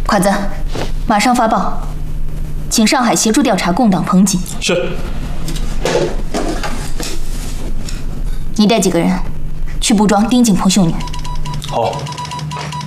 款子，马上发报，请上海协助调查共党彭锦。 是。 你带几个人去布庄盯紧彭秀女。 好。